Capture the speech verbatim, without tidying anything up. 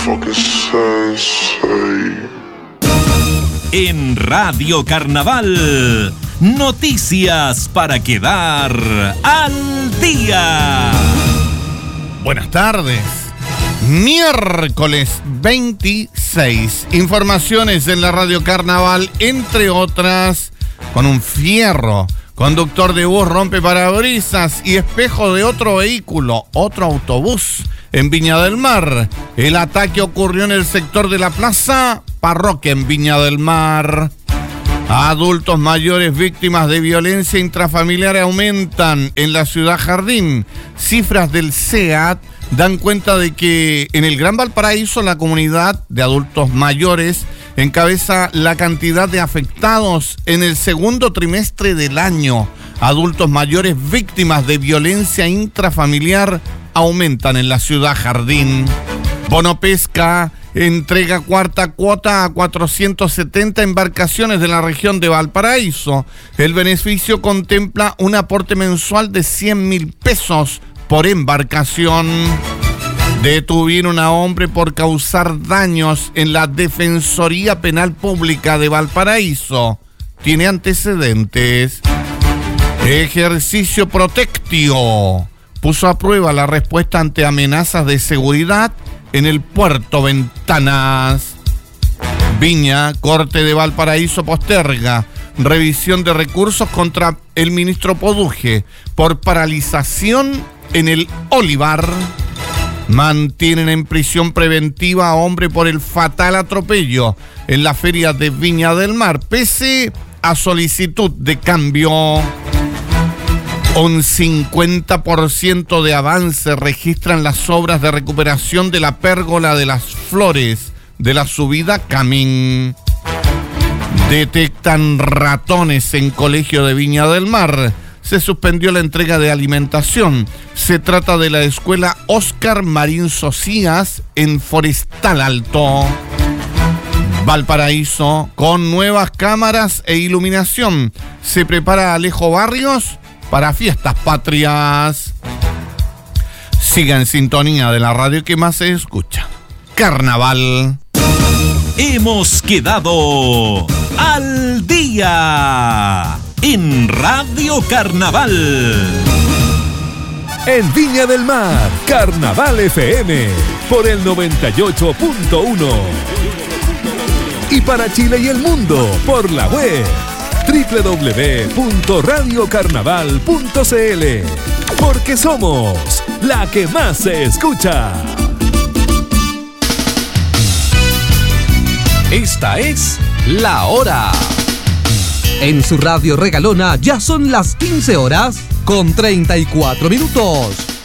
En Radio Carnaval, noticias para quedar al día. Buenas tardes. Miércoles veintiséis. Informaciones en la Radio Carnaval, entre otras, con un fierro. Conductor de bus rompe parabrisas y espejo de otro vehículo, otro autobús, en Viña del Mar. El ataque ocurrió en el sector de la Plaza Parroquia, en Viña del Mar. Adultos mayores víctimas de violencia intrafamiliar aumentan en la ciudad Jardín. Cifras del C E A T dan cuenta de que en el Gran Valparaíso la comunidad de adultos mayores encabeza la cantidad de afectados en el segundo trimestre del año. Adultos mayores víctimas de violencia intrafamiliar aumentan en la ciudad Jardín. Bonopesca entrega cuarta cuota a cuatrocientas setenta embarcaciones de la región de Valparaíso. El beneficio contempla un aporte mensual de cien mil pesos por embarcación. Detuvieron a hombre por causar daños en la Defensoría Penal Pública de Valparaíso. Tiene antecedentes. Ejercicio Protectio puso a prueba la respuesta ante amenazas de seguridad en el Puerto Ventanas. Viña, Corte de Valparaíso posterga revisión de recursos contra el ministro Poduje por paralización en el Olivar. Mantienen en prisión preventiva a hombre por el fatal atropello en la feria de Viña del Mar, pese a solicitud de cambio. Un cincuenta por ciento de avance registran las obras de recuperación de la pérgola de las flores de la subida Camín. Detectan ratones en colegio de Viña del Mar. Se suspendió la entrega de alimentación. Se trata de la escuela Óscar Marín Socias en Forestal Alto. Valparaíso, con nuevas cámaras e iluminación. Se prepara Alejo Barrios para fiestas patrias. Siga en sintonía de la radio que más se escucha. Carnaval. Hemos quedado al día en Radio Carnaval. En Viña del Mar, Carnaval F M por el noventa y ocho punto uno. Y para Chile y el mundo por la web doble u doble u doble u punto radio carnaval punto c l. Porque somos la que más se escucha. Esta es La Hora. En su radio regalona ya son las quince horas con treinta y cuatro minutos.